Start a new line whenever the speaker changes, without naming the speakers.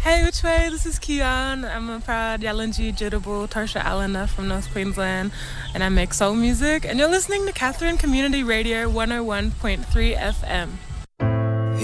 Hey, which way? This is Kian. I'm a proud Yalanji Jitterbull Tarsha Allena from North Queensland, and I make soul music. And you're listening to Catherine Community Radio 101.3 FM.